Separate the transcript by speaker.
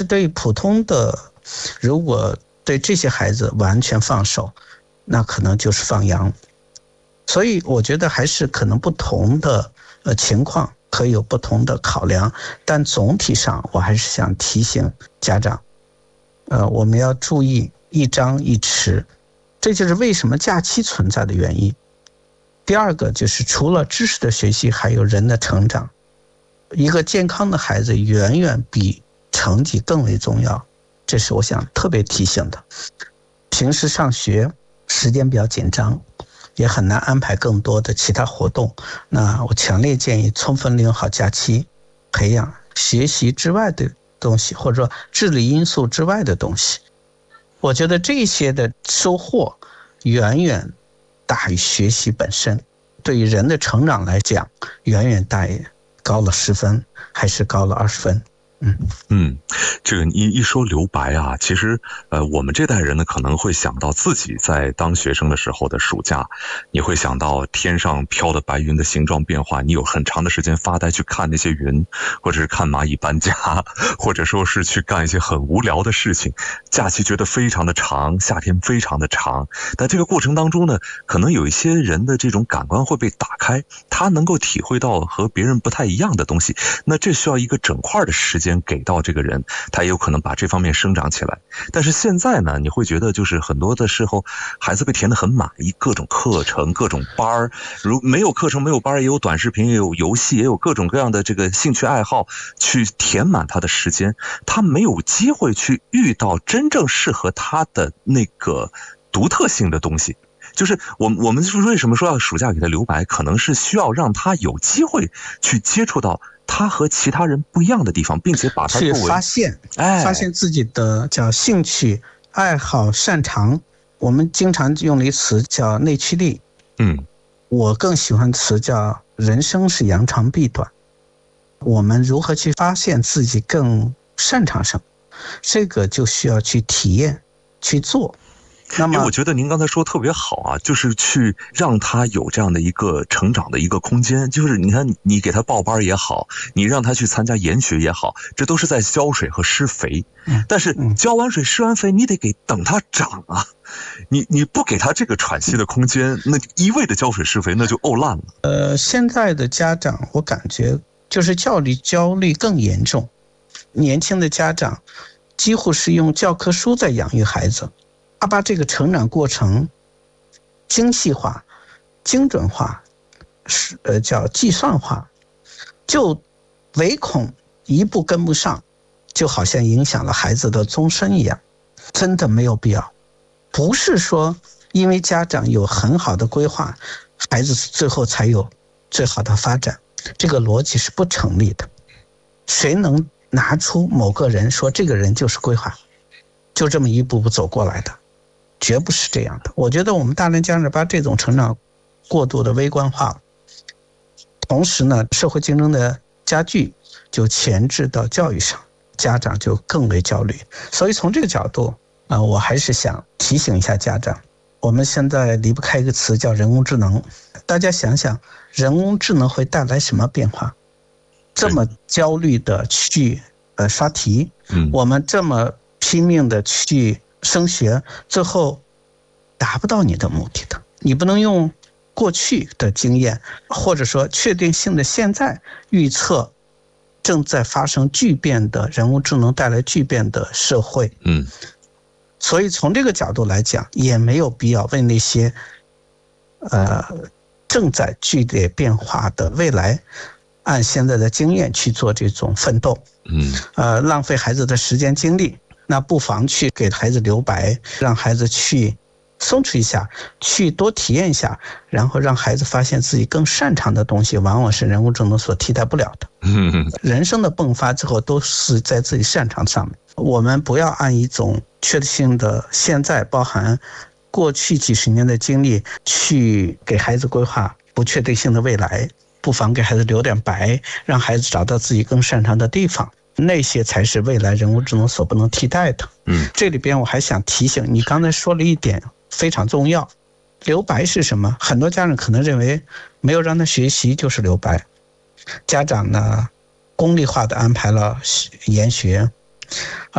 Speaker 1: 对普通的，如果对这些孩子完全放手，那可能就是放羊。所以我觉得还是可能不同的情况可以有不同的考量，但总体上我还是想提醒家长，我们要注意一张一弛，这就是为什么假期存在的原因。第二个就是除了知识的学习，还有人的成长。一个健康的孩子远远比成绩更为重要，这是我想特别提醒的。平时上学时间比较紧张，也很难安排更多的其他活动，那我强烈建议充分利用好假期，培养学习之外的东西，或者说智力因素之外的东西。我觉得这些的收获远远大于学习本身，对于人的成长来讲，远远大于高了10分还是高了20分。
Speaker 2: 这个一说留白啊，其实我们这代人呢可能会想到自己在当学生的时候的暑假，你会想到天上飘的白云的形状变化，你有很长的时间发呆去看那些云，或者是看蚂蚁搬家，或者说是去干一些很无聊的事情。假期觉得非常的长，夏天非常的长，但这个过程当中呢，可能有一些人的这种感官会被打开，他能够体会到和别人不太一样的东西，那这需要一个整块的时间给到这个人，他也有可能把这方面生长起来。但是现在呢，你会觉得就是很多的时候孩子被填得很满，各种课程各种班，如没有课程没有班，也有短视频，也有游戏，也有各种各样的这个兴趣爱好去填满他的时间，他没有机会去遇到真正适合他的那个独特性的东西。就是我们为什么说要暑假给他留白，可能是需要让他有机会去接触到他和其他人不一样的地方，并且把他
Speaker 1: 去发现自己的叫兴趣爱好擅长。我们经常用的一词叫内驱力，我更喜欢词叫人生是扬长避短。我们如何去发现自己更擅长什么，这个就需要去体验去做。那么
Speaker 2: 我觉得您刚才说特别好啊，就是去让他有这样的一个成长的一个空间。就是你看，你给他报班也好，你让他去参加研学也好，这都是在浇水和施肥。但是浇完水施完肥，你得等他长啊。你不给他这个喘息的空间，那一味的浇水施肥，那就烂了。
Speaker 1: 现在的家长我感觉就是教育焦虑更严重，年轻的家长几乎是用教科书在养育孩子，他把这个成长过程精细化、精准化，叫计算化，就唯恐一步跟不上，就好像影响了孩子的终身一样，真的没有必要。不是说因为家长有很好的规划，孩子最后才有最好的发展，这个逻辑是不成立的。谁能拿出某个人说这个人就是规划，就这么一步步走过来的？绝不是这样的。我觉得我们大人家长把这种成长过度的微观化了，同时呢，社会竞争的加剧就前置到教育上，家长就更为焦虑。所以从这个角度我还是想提醒一下家长，我们现在离不开一个词叫人工智能。大家想想，人工智能会带来什么变化？这么焦虑的去刷题，我们这么拼命的去升学，最后达不到你的目的的。你不能用过去的经验，或者说确定性的现在预测正在发生巨变的人工智能带来巨变的社会。所以从这个角度来讲，也没有必要为那些正在剧烈变化的未来按现在的经验去做这种奋斗，浪费孩子的时间精力。那不妨去给孩子留白，让孩子去松弛一下，去多体验一下，然后让孩子发现自己更擅长的东西，往往是人工智能所替代不了的。人生的迸发之后都是在自己擅长上面。我们不要按一种确定性的现在，包含过去几十年的经历去给孩子规划不确定性的未来，不妨给孩子留点白，让孩子找到自己更擅长的地方，那些才是未来人工智能所不能替代的。这里边我还想提醒你，刚才说了一点非常重要，留白是什么？很多家长可能认为没有让他学习就是留白，家长呢功利化的安排了研学，